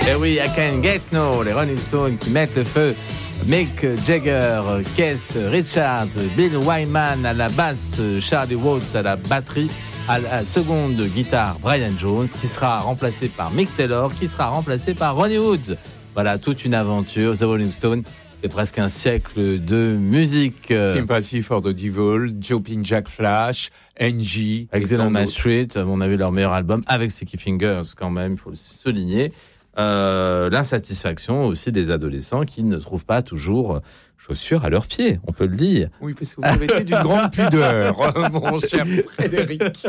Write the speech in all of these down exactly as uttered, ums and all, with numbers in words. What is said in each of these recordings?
Et oui, I Can't Get No, les Rolling Stones qui mettent le feu. Mick Jagger, Keith Richards, Bill Wyman à la basse, Charlie Watts à la batterie, à la seconde guitare, Brian Jones, qui sera remplacé par Mick Taylor, qui sera remplacé par Ronnie Wood. Voilà, toute une aventure. The Rolling Stones, c'est presque un siècle de musique. Sympathy for the Devil, Jumping Jack Flash, Angie. Excellent My Street, on a vu leur meilleur album avec Sticky Fingers quand même, il faut le souligner. Euh, l'insatisfaction aussi des adolescents qui ne trouvent pas toujours chaussures à leurs pieds, on peut le dire. Oui, parce que vous avez été d'une grande pudeur, mon cher Frédéric.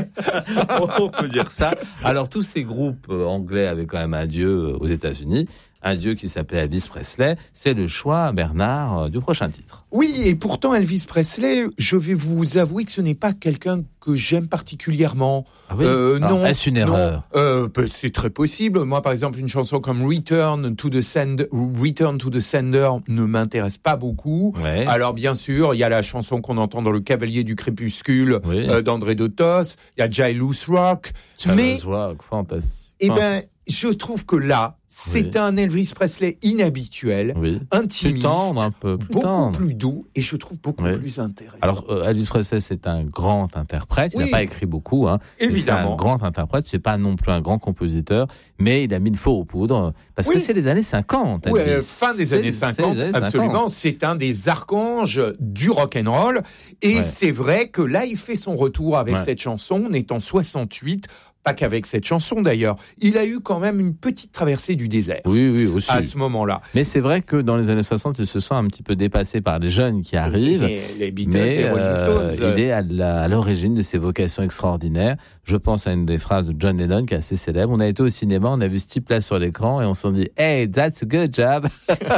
On peut dire ça. Alors, tous ces groupes anglais avaient quand même un dieu aux États-Unis, un dieu qui s'appelait Elvis Presley. C'est le choix, Bernard, du prochain titre. Oui, et pourtant, Elvis Presley, je vais vous avouer que ce n'est pas quelqu'un que j'aime particulièrement. Ah oui euh, Alors, non, est-ce une erreur euh, C'est très possible. Moi, par exemple, une chanson comme Return to the Sender, Return to the Sender ne m'intéresse pas beaucoup. Ouais. Alors, bien sûr, il y a la chanson qu'on entend dans Le Cavalier du Crépuscule, oui. euh, d'André Dotos. Il y a Jailhouse Rock. Jailhouse mais, Rock, fantastique. Eh ben, je trouve que là, c'est oui. un Elvis Presley inhabituel, oui. intimiste, plus tendre, un peu plus beaucoup tendre. plus doux et je trouve beaucoup oui. plus intéressant. Alors, euh, Elvis Presley, c'est un grand interprète. Il n'a oui. pas écrit beaucoup. Hein, Évidemment. C'est un grand interprète. C'est pas non plus un grand compositeur, mais il a mis le feu aux poudres parce oui. que c'est les années cinquante. Oui, euh, fin des c'est, années cinquante, années absolument. cinquante. C'est un des archanges du rock'n'roll. Et ouais. c'est vrai que là, il fait son retour avec ouais. cette chanson. On est en soixante-huit. Pas qu'avec cette chanson d'ailleurs. Il a eu quand même une petite traversée du désert. Oui, oui, aussi. À ce moment-là. Mais c'est vrai que dans les années soixante, il se sent un petit peu dépassé par les jeunes qui arrivent. Et les Beatles, mais, les Rolling Stones. Euh, il est à, la, à l'origine de ses vocations extraordinaires. Je pense à une des phrases de John Lennon qui est assez célèbre. On a été au cinéma, on a vu ce type-là sur l'écran et on s'en dit « Hey, that's a good job !»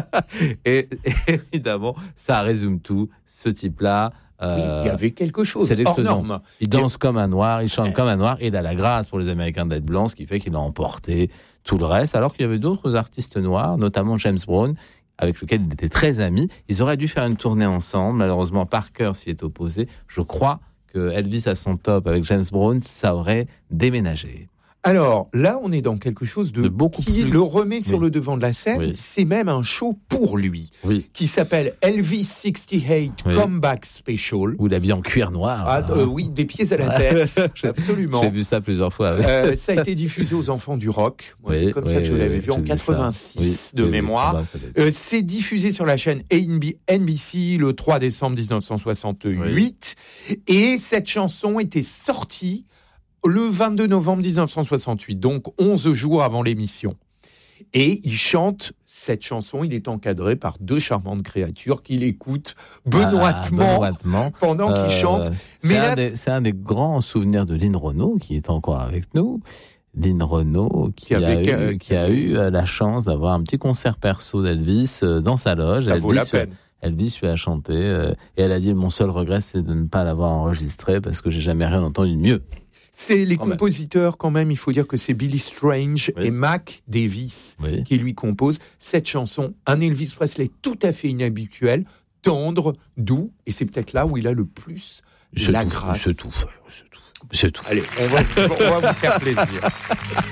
et, et évidemment, ça résume tout. Ce type-là... Euh, oui, il y avait quelque chose c'est hors norme. Il danse et... comme un noir, il chante euh... comme un noir, et il a la grâce pour les Américains d'être blanc, ce qui fait qu'il a emporté tout le reste, alors qu'il y avait d'autres artistes noirs, notamment James Brown, avec lequel il était très ami. Ils auraient dû faire une tournée ensemble, malheureusement Parker s'y est opposé. Je crois que Elvis à son top avec James Brown, ça aurait déménagé. Alors, là, on est dans quelque chose de, de beaucoup qui plus... le remet sur oui. le devant de la scène. Oui. C'est même un show pour lui, oui. qui s'appelle Elvis soixante-huit oui. Comeback Special. Où il est habillé en cuir noir. Ah, euh, oui, des pieds à la tête, absolument. J'ai vu ça plusieurs fois. Oui. Euh, ça a été diffusé aux enfants du rock. Moi, oui, c'est comme oui, ça que je l'avais vu en quatre-vingt-six de mémoire. Euh, c'est diffusé sur la chaîne N B C le trois décembre dix-neuf cent soixante-huit. Oui. Et cette chanson était sortie le vingt-deux novembre dix-neuf cent soixante-huit, donc onze jours avant l'émission. Et il chante cette chanson, il est encadré par deux charmantes créatures qui l'écoutent benoîtement, ah, benoîtement. pendant euh, qu'il chante. Mais c'est, là, un des, c'est un des grands souvenirs de Lynn Renaud, qui est encore avec nous. Lynn Renaud, qui, qui, a, eu, euh, qui a eu la chance d'avoir un petit concert perso d'Elvis dans sa loge. Ça Elvis, vaut la peine. Elvis lui a chanté, euh, et elle a dit « Mon seul regret, c'est de ne pas l'avoir enregistré, parce que j'ai jamais rien entendu de mieux. » C'est les quand compositeurs, même. quand même, il faut dire que c'est Billy Strange oui. et Mac Davis oui. qui lui composent cette chanson. Un Elvis Presley tout à fait inhabituel, tendre, doux, et c'est peut-être là où il a le plus je la tout, grâce. Je tout, je tout, je tout. Allez, on va, on va vous faire plaisir.